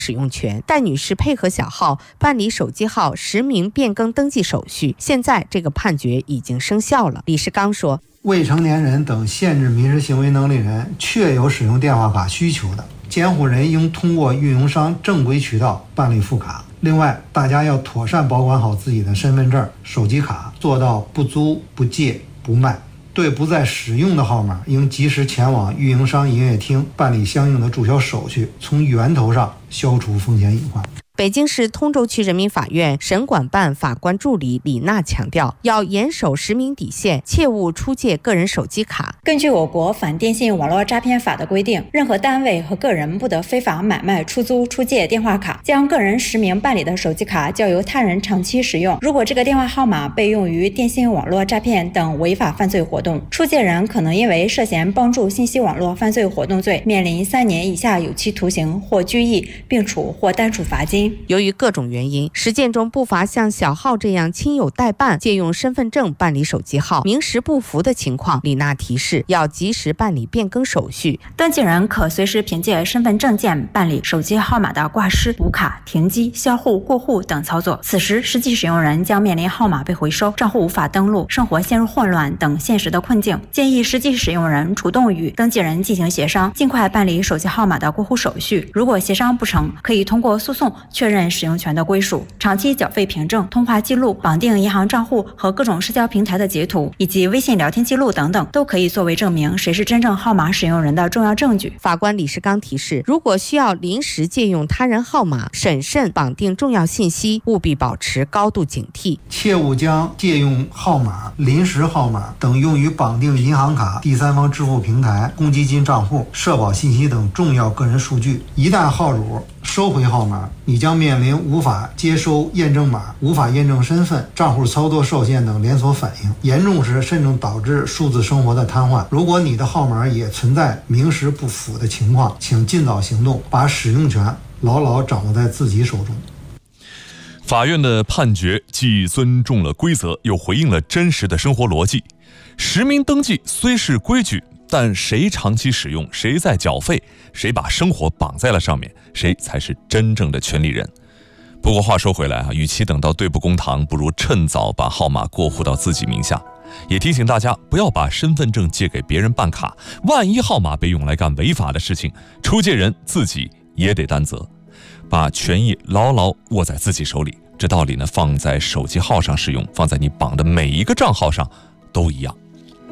使用权。戴女士配合小号办理手机号实名变更登记手续，现在这个判决已经生效了。李世刚说， 未成年人等限制民事行为能力人确有使用电话卡需求的，监护人应通过运营商正规渠道办理复卡。另外，大家要妥善保管好自己的身份证、手机卡，做到不租、不借、不卖。对不再使用的号码，应及时前往运营商营业厅办理相应的注销手续，从源头上消除风险隐患。 北京市通州区人民法院审管办法官助理李娜强调，要严守实名底线，切勿出借个人手机卡。 根据我国反电信网络诈骗法的规定，任何单位和个人不得非法买卖、出租、出借电话卡，将个人实名办理的手机卡交由他人长期使用。如果这个电话号码被用于电信网络诈骗等违法犯罪活动，出借人可能因为涉嫌帮助信息网络犯罪活动罪，面临3年以下有期徒刑或拘役，并处或单处罚金。 由于各种原因，实践中不乏像小号这样亲友代办、借用身份证办理手机号、名实不符的情况。李娜提示，要及时办理变更手续。 登记人可随时凭借身份证件办理手机号码的挂失、补卡、停机、销户、过户等操作。此时，实际使用人将面临号码被回收、账户无法登录、生活陷入混乱等现实的困境。建议实际使用人主动与登记人进行协商，尽快办理手机号码的过户手续。如果协商不成，可以通过诉讼确认使用权的归属。长期缴费凭证、通话记录、绑定银行账户和各种社交平台的截图，以及微信聊天记录等等，都可以作为证明谁是真正号码使用人的重要证据。 法官李世刚提示，如果需要临时借用他人号码，审慎绑定重要信息，务必保持高度警惕， 切勿将借用号码、临时号码等用于绑定银行卡、第三方支付平台、公积金账户、社保信息等重要个人数据。一旦号主收回号码，你将面临无法接收验证码、无法验证身份、账户操作受限等连锁反应，严重时甚至导致数字生活的瘫痪。如果你的号码也存在名实不符的情况，请尽早行动，把使用权牢牢掌握在自己手中。 法院的判决既尊重了规则，又回应了真实的生活逻辑。实名登记虽是规矩，但谁长期使用，谁在缴费，谁把生活绑在了上面，谁才是真正的权利人。不过话说回来与其等到对簿公堂，不如趁早把号码过户到自己名下。也提醒大家不要把身份证借给别人办卡，万一号码被用来干违法的事情，出借人自己也得担责。把权益牢牢握在自己手里，这道理呢，放在手机号上使用，放在你绑的每一个账号上都一样。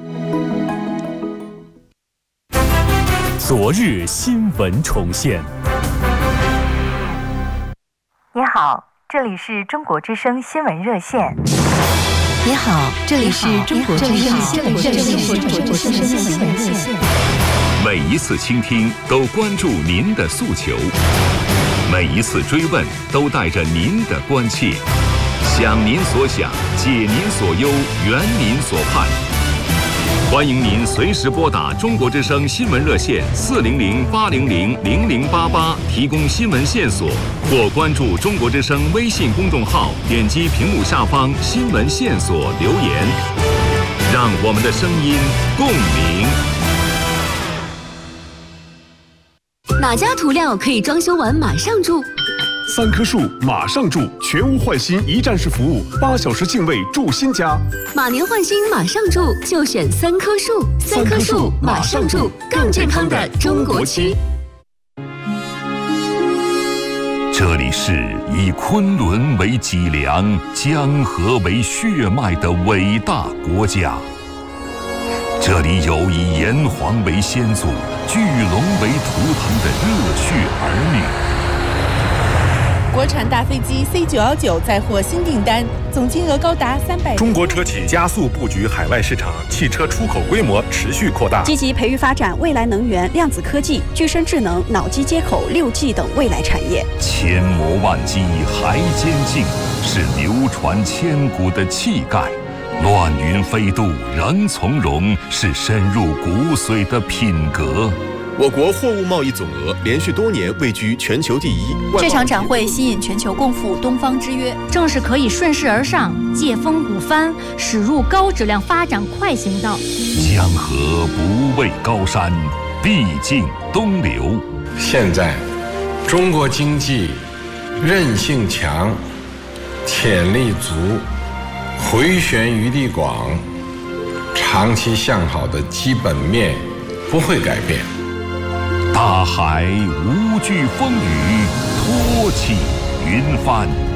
昨日新闻重现。 你好，这里是中国之声新闻热线。 你好，这里是中国之声新闻热线。 每一次倾听都关注您的诉求，每一次追问都带着您的关切，想您所想，解您所忧，圆您所盼。欢迎您随时拨打中国之声新闻热线400-800-0088提供新闻线索，或关注中国之声微信公众号，点击屏幕下方新闻线索留言，让我们的声音共鸣。 哪家涂料可以装修完马上住 ？3棵树马上住，全屋换新一站式服务，8小时净位住新家。 马年换新马上住，就选3棵树。3棵树马上住，更健康的中国区。 这里是以昆仑为脊梁、江河为血脉的伟大国家。这里有以炎黄为先祖、巨龙为图腾的热血儿女。 国产大飞机 C919 再获新订单，总金额高达300。 中国车企加速布局海外市场，汽车出口规模持续扩大， 积极培育发展未来能源、量子科技、具身智能、脑机接口、6G 等未来产业。 千磨万击还坚劲，是流传千古的气概；乱云飞渡仍从容，是深入骨髓的品格。 我国货物贸易总额连续多年位居全球第一。 这场展会吸引全球共赴东方之约， 正是可以顺势而上，借风鼓帆，驶入高质量发展快行道。 江河不畏高山，必尽东流。 现在中国经济韧性强，潜力足，回旋余地广，长期向好的基本面不会改变。 大海无惧风雨，托起云帆。